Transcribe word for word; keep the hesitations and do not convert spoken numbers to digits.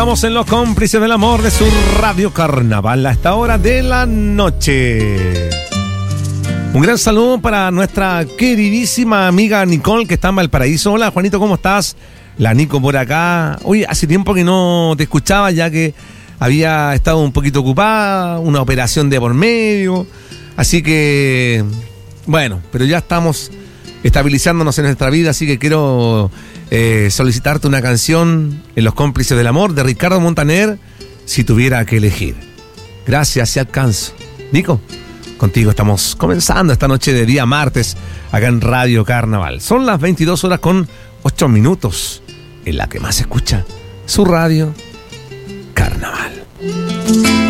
Estamos en los cómplices del amor de su Radio Carnaval a esta hora de la noche. Un gran saludo para nuestra queridísima amiga Nicole, que está en Valparaíso. Hola, Juanito, ¿cómo estás? La Nico por acá. Oye, hace tiempo que no te escuchaba, ya que había estado un poquito ocupada, una operación de por medio. Así que, bueno, pero ya estamos estabilizándonos en nuestra vida, así que quiero eh, solicitarte una canción en Los Cómplices del Amor de Ricardo Montaner, Si tuviera que elegir. Gracias, si alcanzo. Nico, contigo estamos comenzando esta noche de día martes acá en Radio Carnaval. Son las veintidós horas con ocho minutos, en la que más se escucha su Radio Carnaval.